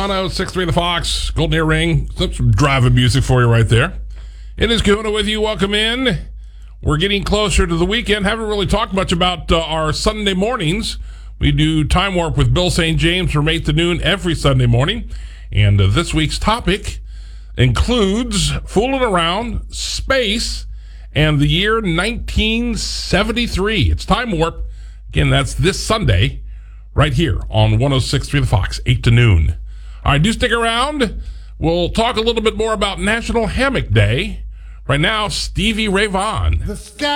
106.3 The Fox, Golden Earring. Some driving music for you right there. It is Kahuna with you. Welcome in. We're getting closer to the weekend. Haven't really talked much about our Sunday mornings. We do Time Warp with Bill St. James from 8 to noon every Sunday morning. And this week's topic includes fooling around, space, and the year 1973. It's Time Warp. Again, that's this Sunday right here on 106.3 The Fox, 8 to noon. All right, do stick around. We'll talk a little bit more about National Hammock Day. Right now, Stevie Ray Vaughan. The sky